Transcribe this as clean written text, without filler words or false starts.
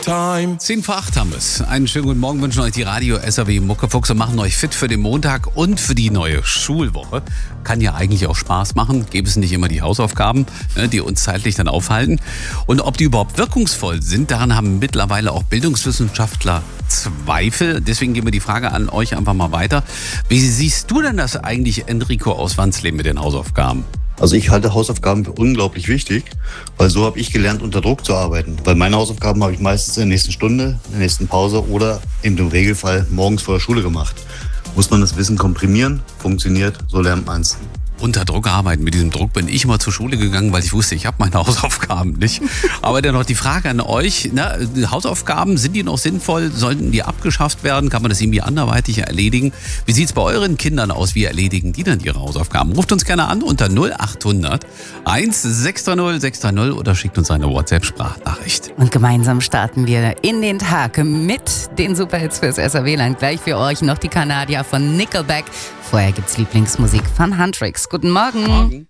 time. 10 vor 8 haben wir es. Einen schönen guten Morgen wünschen euch die Radio SAW Muckefuchse, machen euch fit für den Montag und für die neue Schulwoche. Kann ja eigentlich auch Spaß machen, gäbe es nicht immer die Hausaufgaben, die uns zeitlich dann aufhalten. Und ob die überhaupt wirkungsvoll sind, daran haben mittlerweile auch Bildungswissenschaftler Zweifel. Deswegen geben wir die Frage an euch einfach mal weiter. Wie siehst du denn das eigentlich, Enrico aus Wansleben, mit den Hausaufgaben? Also ich halte Hausaufgaben für unglaublich wichtig, weil so habe ich gelernt, unter Druck zu arbeiten. Weil meine Hausaufgaben habe ich meistens in der nächsten Stunde, in der nächsten Pause oder eben im Regelfall morgens vor der Schule gemacht. Muss man das Wissen komprimieren, funktioniert, so lernt man es. Unter Druck arbeiten. Mit diesem Druck bin ich immer zur Schule gegangen, weil ich wusste, ich habe meine Hausaufgaben nicht. Aber dennoch die Frage an euch, Hausaufgaben, sind die noch sinnvoll? Sollten die abgeschafft werden? Kann man das irgendwie anderweitig erledigen? Wie sieht es bei euren Kindern aus? Wie erledigen die dann ihre Hausaufgaben? Ruft uns gerne an unter 0800 1630 630 oder schickt uns eine WhatsApp-Sprachnachricht. Und gemeinsam starten wir in den Tag mit den Superhits fürs SAW-Land. Gleich für euch noch die Kanadier von Nickelback. Vorher gibt's Lieblingsmusik von Huntrix. Guten Morgen.